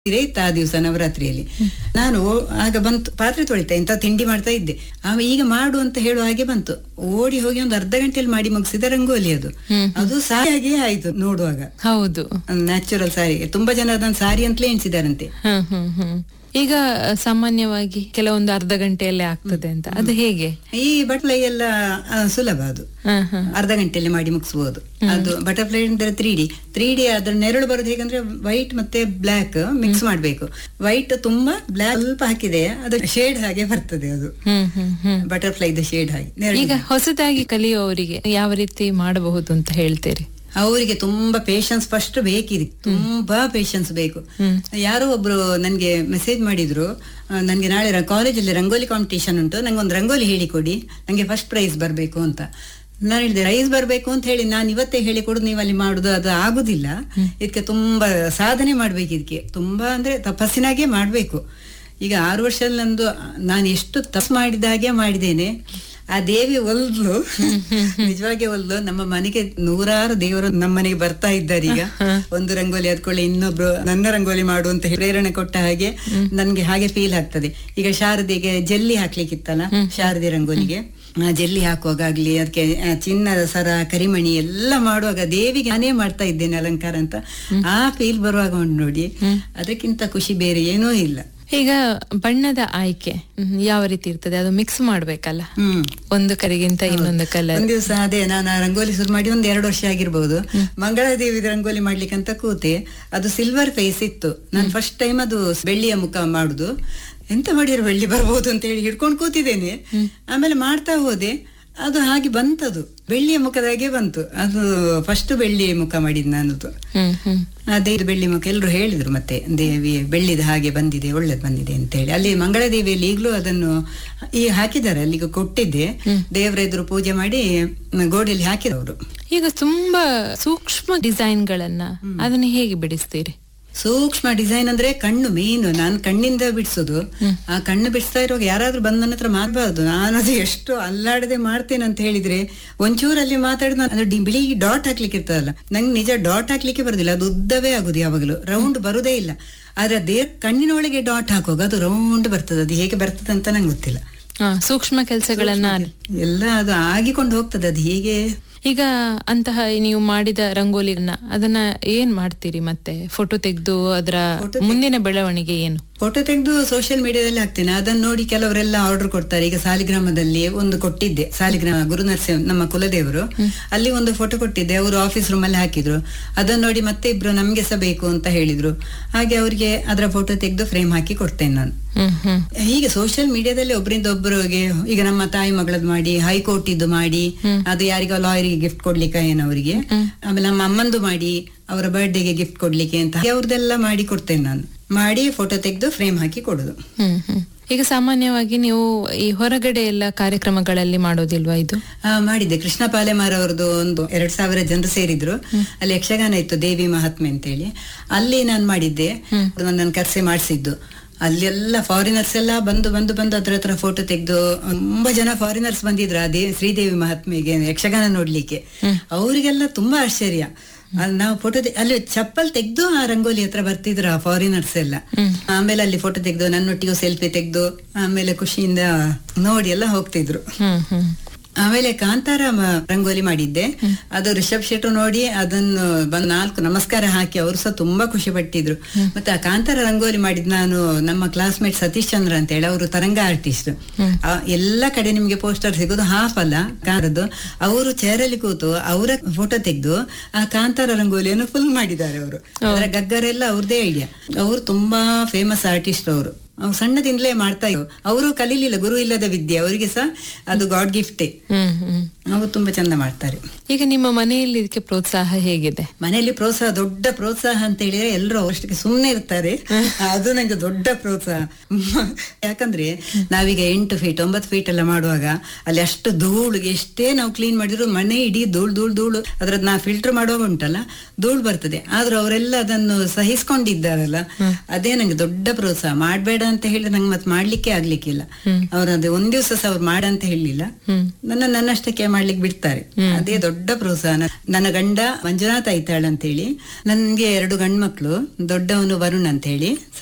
ಇತ್ತು ಆ ದಿವಸ ನವರಾತ್ರಿಯಲ್ಲಿ. ನಾನು ಆಗ ಬಂತು ಪಾತ್ರೆ ತೊಳಿತಾ ಇಂತ ತಿಂಡಿ ಮಾಡ್ತಾ ಇದ್ದೆ. ಈಗ ಮಾಡು ಅಂತ ಹೇಳುವ ಹಾಗೆ ಬಂತು. ಓಡಿ ಹೋಗಿ ಒಂದು ಅರ್ಧ ಗಂಟೆಯಲ್ಲಿ ಮಾಡಿ ಮುಗಿಸಿದ ರಂಗೋಲಿ ಅದು ಸಾರಿಯಾಗಿಯೇ ಆಯ್ತು ನೋಡುವಾಗ. ಹೌದು, ನ್ಯಾಚುರಲ್ ಸಾರಿ. ತುಂಬಾ ಜನ ಅದನ್ನ ಸಾರಿ ಅಂತಲೇ ಎಣಿಸಿದಾರಂತೆ. ಈಗ ಸಾಮಾನ್ಯವಾಗಿ ಕೆಲವೊಂದು ಅರ್ಧ ಗಂಟೆಯಲ್ಲೇ ಆಗ್ತದೆ ಅಂತ, ಅದು ಹೇಗೆ? ಈ ಬಟರ್ಫ್ಲೈ ಎಲ್ಲ ಸುಲಭ, ಅದು ಅರ್ಧ ಗಂಟೆಯಲ್ಲಿ ಮಾಡಿ ಮುಗಿಸಬಹುದು. ಅದು ಬಟರ್ಫ್ಲೈ ಅಂದ್ರೆ 3D ಅದ್ರ ನೆರಳು ಬರೋದು ಹೇಗಂದ್ರೆ ವೈಟ್ ಮತ್ತೆ ಬ್ಲಾಕ್ ಮಿಕ್ಸ್ ಮಾಡ್ಬೇಕು. ವೈಟ್ ತುಂಬಾ, ಬ್ಲಾಕ್ ಸ್ವಲ್ಪ ಹಾಕಿದೆ, ಅದು ಶೇಡ್ ಹಾಗೆ ಬರ್ತದೆ. ಅದು ಬಟರ್ಫ್ಲೈ ಶೇಡ್ ಹಾಗೆ. ಈಗ ಹೊಸದಾಗಿ ಕಲಿಯುವವರಿಗೆ ಯಾವ ರೀತಿ ಮಾಡಬಹುದು ಅಂತ ಹೇಳ್ತೀರಿ? ಅವರಿಗೆ ತುಂಬಾ ಪೇಶನ್ಸ್ ಫಸ್ಟ್ ಬೇಕಿದೆ, ತುಂಬಾ ಪೇಶನ್ಸ್ ಬೇಕು. ಯಾರೋ ಒಬ್ರು ನನ್ಗೆ ಮೆಸೇಜ್ ಮಾಡಿದ್ರು, ನನ್ಗೆ ನಾಳೆ ಕಾಲೇಜಲ್ಲಿ ರಂಗೋಲಿ ಕಾಂಪಿಟೇಷನ್ ಉಂಟು, ನಂಗೊಂದು ರಂಗೋಲಿ ಹೇಳಿಕೊಡಿ, ನಂಗೆ ಫಸ್ಟ್ ಪ್ರೈಸ್ ಬರ್ಬೇಕು ಅಂತ. ನಾನು ಹೇಳಿದೆ ಪ್ರೈಸ್ ಬರ್ಬೇಕು ಅಂತ ಹೇಳಿ ನಾನು ಇವತ್ತೇ ಹೇಳಿಕೊಡುದು, ನೀವು ಅಲ್ಲಿ ಮಾಡುದು ಅದು ಆಗುದಿಲ್ಲ. ಇದಕ್ಕೆ ತುಂಬಾ ಸಾಧನೆ ಮಾಡ್ಬೇಕು, ಇದಕ್ಕೆ ತುಂಬಾ ಅಂದ್ರೆ ತಪಸ್ಸಿನಾಗೆ ಮಾಡ್ಬೇಕು. ಈಗ 6 ವರ್ಷದಲ್ಲಿ ನಾನು ಎಷ್ಟು ತಪಸ್ ಮಾಡಿದಾಗೆ ಮಾಡಿದ್ದೇನೆ. ಆ ದೇವಿ ಒಲ್ಲು, ನಿಜವಾಗಿ ಒಲ್ಲು. ನಮ್ಮ ಮನೆಗೆ 100 ದೇವರು ನಮ್ಮ ಮನೆಗೆ ಬರ್ತಾ ಇದ್ದಾರೆ. ಈಗ ಒಂದು ರಂಗೋಲಿ ಆದ್ಕೊಳ್ಳಿ ಇನ್ನೊಬ್ರು ನನ್ನ ರಂಗೋಲಿ ಮಾಡು ಅಂತ ಪ್ರೇರಣೆ ಕೊಟ್ಟ ಹಾಗೆ ನನ್ಗೆ ಹಾಗೆ ಫೀಲ್ ಆಗ್ತದೆ. ಈಗ ಶಾರದೆಗೆ ಜಲ್ಲಿ ಹಾಕ್ಲಿಕ್ಕಿತ್ತಲ್ಲ, ಶಾರದೆ ರಂಗೋಲಿಗೆ ಜಲ್ಲಿ ಹಾಕುವಾಗ್ಲಿ, ಅದಕ್ಕೆ ಚಿನ್ನದ ಸರ, ಕರಿಮಣಿ ಎಲ್ಲ ಮಾಡುವಾಗ ದೇವಿಗೆ ನಾನೇ ಮಾಡ್ತಾ ಇದ್ದೇನೆ ಅಲಂಕಾರ ಅಂತ ಆ ಫೀಲ್ ಬರುವಾಗ ಉಂಟು ನೋಡಿ. ಅದಕ್ಕಿಂತ ಖುಷಿ ಬೇರೆ ಏನೂ ಇಲ್ಲ. ಈಗ ಬಣ್ಣದ ಆಯ್ಕೆ ಯಾವ ರೀತಿ ಇರ್ತದೆ? ಅದು ಮಿಕ್ಸ್ ಮಾಡ್ಬೇಕಲ್ಲ, ಒಂದು ಕರಿಗಿಂತ ಇನ್ನೊಂದು ಕಲರ್. ಒಂದ್ ದಿವಸ ಅದೇ ನಾನು ರಂಗೋಲಿ ಶುರು ಮಾಡಿ 1-2 ವರ್ಷ ಆಗಿರ್ಬೋದು. ಮಂಗಳಾದೇವಿ ರಂಗೋಲಿ ಮಾಡ್ಲಿಕ್ಕೆ ಅಂತ ಕೂತೆ. ಅದು ಸಿಲ್ವರ್ ಫೇಸ್ ಇತ್ತು. ನಾನು ಫಸ್ಟ್ ಟೈಮ್ ಅದು ಬೆಳ್ಳಿಯ ಮುಖ ಮಾಡುದು. ಎಂತ ಮಾಡಿರೋ ಬೆಳ್ಳಿ ಬರ್ಬೋದು ಅಂತ ಹೇಳಿ ಹಿಡ್ಕೊಂಡು ಕೂತಿದ್ದೇನೆ. ಆಮೇಲೆ ಮಾಡ್ತಾ ಹೋದೆ, ಅದು ಹಾಗೆ ಬಂತದು, ಬೆಳ್ಳಿಯ ಮುಖದಾಗೆ ಬಂತು. ಅದು ಫಸ್ಟ್ ಬೆಳ್ಳಿಯ ಮುಖ ಮಾಡಿದ್ ನಾನದು. ಅದೇ ಬೆಳ್ಳಿ ಮುಖ. ಎಲ್ರು ಹೇಳಿದ್ರು ಮತ್ತೆ ದೇವಿ ಬೆಳ್ಳಿದ ಹಾಗೆ ಬಂದಿದೆ, ಒಳ್ಳೇದು ಬಂದಿದೆ ಅಂತ ಹೇಳಿ. ಅಲ್ಲಿ ಮಂಗಳಾದೇವಿಯಲ್ಲಿ ಈಗಲೂ ಅದನ್ನು ಹಾಕಿದ್ದಾರೆ, ಅಲ್ಲಿಗೆ ಕೊಟ್ಟಿದ್ದೆ. ದೇವರ ಎದುರು ಪೂಜೆ ಮಾಡಿ ಗೋಡೆಯಲ್ಲಿ ಹಾಕಿದವರು. ಈಗ ತುಂಬಾ ಸೂಕ್ಷ್ಮ ಡಿಸೈನ್ ಗಳನ್ನ ಅದನ್ನ ಹೇಗೆ ಬಿಡಿಸ್ತೀರಿ? ಸೂಕ್ಷ್ಮ ಡಿಸೈನ್ ಅಂದ್ರೆ ಕಣ್ಣು ಮೇನ್. ನಾನು ಕಣ್ಣಿಂದ ಬಿಡಿಸೋದು. ಆ ಕಣ್ಣು ಬಿಡಿಸ್ತಾ ಇರುವಾಗ ಯಾರಾದ್ರೂ ಬಂದ್ ನನ್ನ ಹತ್ರ ಮಾಡಬಾರ್ದು. ನಾನು ಅದು ಎಷ್ಟು ಅಲ್ಲಾಡದೆ ಮಾಡ್ತೇನೆ ಅಂತ ಹೇಳಿದ್ರೆ, ಒಂಚೂರಲ್ಲಿ ಮಾತಾಡಿದ ಅದು ಬಿಳಿ ಡಾಟ್ ಹಾಕ್ಲಿಕ್ಕೆ ಇರ್ತದಲ್ಲ, ನಂಗೆ ನಿಜ ಡಾಟ್ ಹಾಕ್ಲಿಕ್ಕೆ ಬರುದಿಲ್ಲ. ಅದು ಉದ್ದವೇ ಆಗುದು, ಯಾವಾಗಲೂ ರೌಂಡ್ ಬರುದೇ ಇಲ್ಲ. ಆದ್ರೆ ಅದೇ ಕಣ್ಣಿನೊಳಗೆ ಡಾಟ್ ಹಾಕುವಾಗ ಅದು ರೌಂಡ್ ಬರ್ತದೆ. ಅದು ಹೇಗೆ ಬರ್ತದೆ ಅಂತ ನಂಗೆ ಗೊತ್ತಿಲ್ಲ. ಸೂಕ್ಷ್ಮ ಕೆಲಸಗಳನ್ನ ಎಲ್ಲ ಅದು ಆಗಿಕೊಂಡು ಹೋಗ್ತದೆ. ಅದು ಹೇಗೆ ಈಗ ಅಂತಹ ನೀವು ಮಾಡಿದ ರಂಗೋಲಿಯನ್ನ ಅದನ್ನ ಏನ್ ಮಾಡ್ತೀರಿ? ಮತ್ತೆ ಫೋಟೋ ತೆಗೆದು ಅದರ ಮುಂದಿನ ಬೆಳವಣಿಗೆ ಏನು? ಫೋಟೋ ತೆಗೆದು ಸೋಷಿಯಲ್ ಮೀಡಿಯಾದಲ್ಲಿ ಹಾಕ್ತೇನೆ. ಅದನ್ನ ನೋಡಿ ಕೆಲವರೆಲ್ಲ ಆರ್ಡರ್ ಕೊಡ್ತಾರೆ. ಈಗ ಸಾಲಿಗ್ರಾಮದಲ್ಲಿ ಒಂದು ಕೊಟ್ಟಿದ್ದೆ, ಸಾಲಿಗ್ರಾಮ ಗುರುನರಸಿಂಹ ನಮ್ಮ ಕುಲದೇವರು, ಅಲ್ಲಿ ಒಂದು ಫೋಟೋ ಕೊಟ್ಟಿದ್ದೆ. ಅವರು ಆಫೀಸ್ ರೂಮ್ ಅಲ್ಲಿ ಹಾಕಿದ್ರು. ಅದನ್ನ ನೋಡಿ ಮತ್ತೆ ಇಬ್ರು ನಮ್ಗೆ ಸಹ ಬೇಕು ಅಂತ ಹೇಳಿದ್ರು. ಹಾಗೆ ಅವರಿಗೆ ಅದರ ಫೋಟೋ ತೆಗೆದು ಫ್ರೇಮ್ ಹಾಕಿ ಕೊಡ್ತೇನೆ ನಾನು. ಹೀಗೆ ಸೋಷಿಯಲ್ ಮೀಡಿಯಾದಲ್ಲಿ ಒಬ್ಬರಿಂದ ಒಬ್ಬರಿಗೆ, ಈಗ ನಮ್ಮ ತಾಯಿ ಮಗಳದ್ದು ಮಾಡಿ, ಹೈಕೋರ್ಟ್ ಇದ್ದು ಮಾಡಿ, ಅದು ಯಾರಿಗ ಲಾಯರಿಗೆ ಗಿಫ್ಟ್ ಕೊಡ್ಲಿಕ್ಕೆ ಏನವರಿಗೆ, ಆಮೇಲೆ ನಮ್ಮ ಅಮ್ಮಂದು ಮಾಡಿ ಅವರ ಬರ್ಡೇಗೆ ಗಿಫ್ಟ್ ಕೊಡ್ಲಿಕ್ಕೆ ಅಂತ ಅವ್ರದ್ದೆಲ್ಲ ಮಾಡಿ ಕೊಡ್ತೇನೆ ನಾನು. ಮಾಡಿ ಫೋಟೋ ತೆಗೆದು ಫ್ರೇಮ್ ಹಾಕಿ ಕೊಡುದು. ಈಗ ಸಾಮಾನ್ಯವಾಗಿ ನೀವು ಈ ಹೊರಗಡೆ ಎಲ್ಲ ಕಾರ್ಯಕ್ರಮಗಳಲ್ಲಿ ಮಾಡೋದಿಲ್ವಾ ಇದು? ಮಾಡಿದ್ದೆ. ಕೃಷ್ಣ ಪಾಲೆಮಾರ್ ಅವರದ್ದು ಒಂದು 2000 ಜನರು ಸೇರಿದ್ರು. ಅಲ್ಲಿ ಯಕ್ಷಗಾನ ಇತ್ತು, ದೇವಿ ಮಹಾತ್ಮೆ ಅಂತ ಹೇಳಿ. ಅಲ್ಲಿ ನಾನು ಮಾಡಿದ್ದೆ. ನನ್ನನ್ನು ಕರ್ಸೆ ಮಾಡಿಸಿದ್ದು. ಅಲ್ಲೆಲ್ಲ ಫಾರಿನರ್ಸ್ ಎಲ್ಲ ಬಂದು ಅದ್ರ ಹತ್ರ ಫೋಟೋ ತೆಗೆದು, ತುಂಬಾ ಜನ ಫಾರಿನರ್ಸ್ ಬಂದಿದ್ರು ಆ ಶ್ರೀದೇವಿ ಮಹಾತ್ಮೆಗೆ ಯಕ್ಷಗಾನ ನೋಡ್ಲಿಕ್ಕೆ. ಅವರಿಗೆಲ್ಲ ತುಂಬಾ ಆಶ್ಚರ್ಯ. ನಾವು ಫೋಟೋ ಅಲ್ಲಿ ಚಪ್ಪಲ್ ತೆಗ್ದು ಆ ರಂಗೋಲಿ ಹತ್ರ ಬರ್ತಿದ್ರು ಆ ಫಾರಿನರ್ಸ್ ಎಲ್ಲ. ಆಮೇಲೆ ಅಲ್ಲಿ ಫೋಟೋ ತೆಗ್ದು, ನನ್ನೊಟ್ಟಿಗೂ ಸೆಲ್ಫಿ ತೆಗ್ದು, ಆಮೇಲೆ ಖುಷಿಯಿಂದ ನೋಡಿ ಎಲ್ಲ ಹೋಗ್ತಿದ್ರು. ಆಮೇಲೆ ಕಾಂತಾರ ರಂಗೋಲಿ ಮಾಡಿದ್ದೆ. ಅದು ರಿಷಬ್ ಶೆಟ್ರು ನೋಡಿ ಅದನ್ನು ಬಂದು 4 ನಮಸ್ಕಾರ ಹಾಕಿ ಅವರು ಸಹ ತುಂಬಾ ಖುಷಿ ಪಟ್ಟಿದ್ರು. ಮತ್ತೆ ಆ ಕಾಂತಾರ ರಂಗೋಲಿ ಮಾಡಿದ್ ನಾನು ನಮ್ಮ ಕ್ಲಾಸ್ಮೇಟ್ ಸತೀಶ್ ಚಂದ್ರ ಅಂತ ಹೇಳಿ, ಅವರು ತರಂಗ ಆರ್ಟಿಸ್ಟ್. ಎಲ್ಲ ಕಡೆ ನಿಮ್ಗೆ ಪೋಸ್ಟರ್ ಸಿಗೋದು ಹಾಫ್ ಅಲ್ಲ ಕಾರದ್ದು. ಅವರು ಚೇರಲ್ಲಿ ಕೂತು ಅವರ ಫೋಟೋ ತೆಗೆದು ಆ ಕಾಂತಾರ ರಂಗೋಲಿಯನ್ನು ಫುಲ್ ಮಾಡಿದ್ದಾರೆ ಅವರು. ಅದರ ಗಗ್ಗರೆಲ್ಲ ಅವ್ರದೇ ಐಡಿಯಾ. ಅವರು ತುಂಬಾ ಫೇಮಸ್ ಆರ್ಟಿಸ್ಟ್. ಅವರು ಸಣ್ಣದಿಂದಲೇ ಮಾಡ್ತಾ ಇದ್ರು. ಅವರು ಕಲೀಲಿಲ್ಲ, ಗುರು ಇಲ್ಲದ ವಿದ್ಯೆ. ಅವರಿಗೆ ಸಹ ಅದು ಗಾಡ್ ಗಿಫ್ಟೇ. ಅವರು ತುಂಬಾ ಚಂದ ಮಾಡ್ತಾರೆ. ಈಗ ನಿಮ್ಮ ಮನೆಯಲ್ಲಿ ಇದಕ್ಕೆ ಪ್ರೋತ್ಸಾಹ ಹೇಗಿದೆ? ಮನೆಯಲ್ಲಿ ಪ್ರೋತ್ಸಾಹ, ದೊಡ್ಡ ಪ್ರೋತ್ಸಾಹ ಅಂತ ಹೇಳಿದ್ರೆ ಎಲ್ಲರೂ ಅವಷ್ಟಕ್ಕೆ ಸುಮ್ಮನೆ ಇರ್ತಾರೆ. ಅದು ನಂಗೆ ದೊಡ್ಡ ಪ್ರೋತ್ಸಾಹ. ಯಾಕಂದ್ರೆ ನಾವೀಗ 8 ಫೀಟ್ 9 ಫೀಟ್ ಎಲ್ಲ ಮಾಡುವಾಗ ಅಲ್ಲಿ ಅಷ್ಟು ಧೂಳು, ಎಷ್ಟೇ ನಾವು ಕ್ಲೀನ್ ಮಾಡಿದ್ರು ಮನೆ ಇಡೀ ಧೂಳು. ಅದ್ರದ್ದು ನಾ ಫಿಲ್ಟರ್ ಮಾಡುವಾಗ ಉಂಟಲ್ಲ, ಧೂಳು ಬರ್ತದೆ. ಆದ್ರೂ ಅವರೆಲ್ಲ ಅದನ್ನು ಸಹಿಸ್ಕೊಂಡಿದ್ದಾರಲ್ಲ, ಅದೇ ನಂಗೆ ದೊಡ್ಡ ಪ್ರೋತ್ಸಾಹ. ಮಾಡ್ಬೇಡ ಅಂತ ಹೇಳಿದ್ರೆ ನಂಗೆ ಮತ್ತೆ ಮಾಡ್ಲಿಕ್ಕೆ ಆಗ್ಲಿಕ್ಕಿಲ್ಲ. ಅವ್ರದ್ದು ಒಂದ್ ದಿವಸ ಸಹ ಅವ್ರು ಮಾಡ ಅಂತ ಹೇಳಿಲ್ಲ. ನನ್ನಷ್ಟಕ್ಕೆ ಮಾಡ್ಲಿಕ್ಕೆ ಬಿಡ್ತಾರೆ. ಅದೇ ದೊಡ್ಡ ಪ್ರೋತ್ಸಾಹ. ನನ್ನ ಗಂಡ ಮಂಜುನಾಥ್ ಐತಾಳ್ ಅಂತ ಹೇಳಿ, ನನ್ಗೆ 2 ಗಂಡ್ಮಕ್ಳು, ದೊಡ್ಡವನು ವರುಣ್ ಅಂತ ಹೇಳಿ,